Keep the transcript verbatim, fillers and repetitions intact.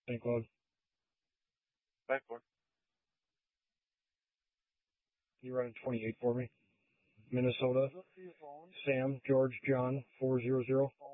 Saint Cloud. Five four. You run twenty-eight for me. Minnesota. Sam George John four zero zero.